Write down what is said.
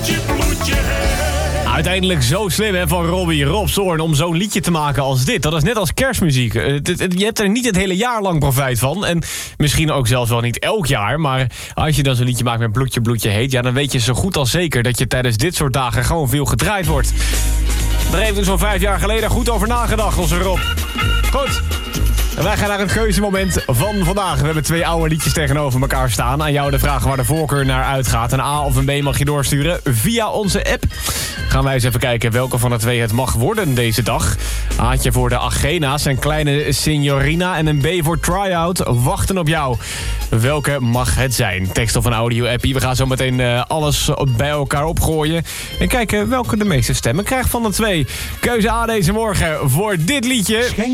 Uiteindelijk zo slim hè, van Rob Zorn om zo'n liedje te maken als dit. Dat is net als kerstmuziek. Je hebt er niet het hele jaar lang profijt van. En misschien ook zelfs wel niet elk jaar. Maar als je dan zo'n liedje maakt met bloedje heet... ja, dan weet je zo goed als zeker dat je tijdens dit soort dagen gewoon veel gedraaid wordt. Daar heeft dus zo'n 5 jaar geleden goed over nagedacht, onze Rob. Goed. En wij gaan naar het keuzemoment van vandaag. We hebben 2 oude liedjes tegenover elkaar staan. Aan jou de vraag waar de voorkeur naar uitgaat. Een A of een B mag je doorsturen via onze app. Gaan wij eens even kijken welke van de 2 het mag worden deze dag. Aatje voor de Agena's, een kleine Signorina en een B voor Tryout wachten op jou. Welke mag het zijn? Tekst of een audio-appie. We gaan zo meteen alles bij elkaar opgooien. En kijken welke de meeste stemmen krijgt van de 2. Keuze A deze morgen voor dit liedje.